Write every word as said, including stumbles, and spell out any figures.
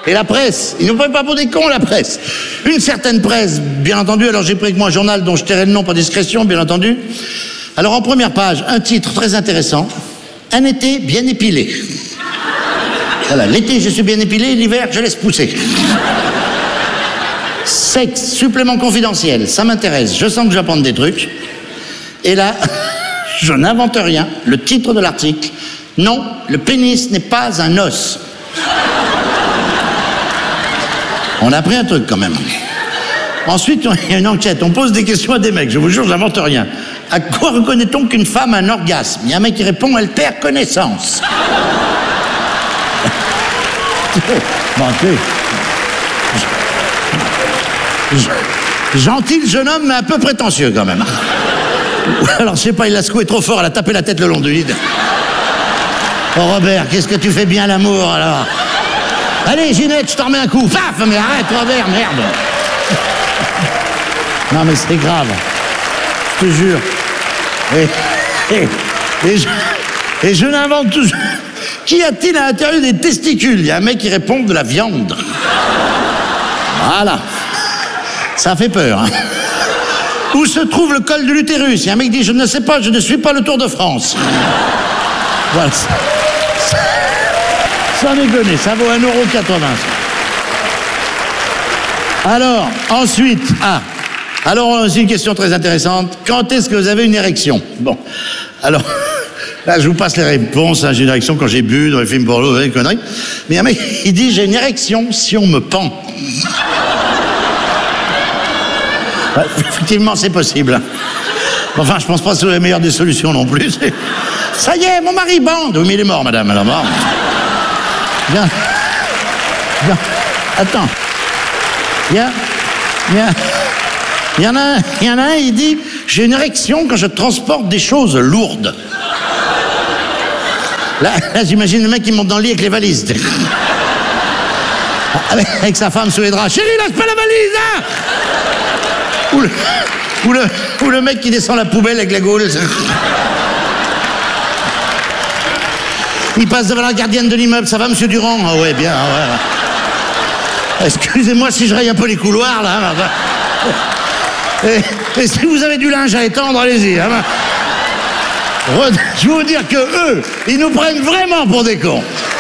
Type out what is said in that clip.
Et la presse, ils nous prennent pas pour des cons, la presse. Une certaine presse, bien entendu, alors j'ai pris avec moi un journal dont je tairai le nom par discrétion, bien entendu. Alors en première page, un titre très intéressant, un été bien épilé. Voilà, l'été je suis bien épilé, l'hiver je laisse pousser. Sexe, supplément confidentiel, ça m'intéresse, je sens que j'apprends des trucs. Et là, je n'invente rien, le titre de l'article, non, le pénis n'est pas un os. On a appris un truc quand même. Ensuite, il y a une enquête, on pose des questions à des mecs, je vous jure, j'invente rien. À quoi reconnaît-on qu'une femme a un orgasme? Il y a un mec qui répond, elle perd connaissance. Bon, tu sais. Gentil le jeune homme, mais un peu prétentieux quand même. Alors, je sais pas, il l'a secoué trop fort, elle a tapé la tête le long du lit. Oh Robert, qu'est-ce que tu fais bien l'amour alors? Allez Ginette, je t'en remets un coup. Paf, mais arrête Robert, merde. Non mais c'est grave. Je te jure. Et, et, et je, et je n'invente toujours. Qu'y a-t-il à l'intérieur des testicules? Il y a un mec qui répond de la viande. Voilà. Ça fait peur. Hein. Où se trouve le col de l'utérus? Il y a un mec qui dit, je ne sais pas, je ne suis pas le Tour de France. Voilà. Sans déconner, ça vaut un euro quatre-vingts. Alors, ensuite, ah, alors c'est une question très intéressante. Quand est-ce que vous avez une érection? Bon, alors, là je vous passe les réponses. Hein, j'ai une érection quand j'ai bu dans les films porno, des conneries. Mais il y a un mec, il dit, j'ai une érection si on me pend. Ouais, effectivement, c'est possible. Enfin, je pense pas que c'est la meilleure des solutions non plus. Ça y est, mon mari bande. Oui, mais il est mort, madame, alors mort. Viens. Viens. Attends. Il y a... Il y a... Il y en a un, il y en a un, il dit, j'ai une érection quand je transporte des choses lourdes. Là, là j'imagine le mec qui monte dans le lit avec les valises. Avec, avec sa femme sous les draps. Chérie, lâche pas la valise, hein! Ou le, ou, le, ou le mec qui descend la poubelle avec la gaule. Il passe devant la gardienne de l'immeuble. Ça va, monsieur Durand? Ah ouais, bien, ouais. Excusez-moi si je raye un peu les couloirs, là. Et, et si vous avez du linge à étendre, allez-y. Hein. Je veux vous dire que eux, ils nous prennent vraiment pour des cons.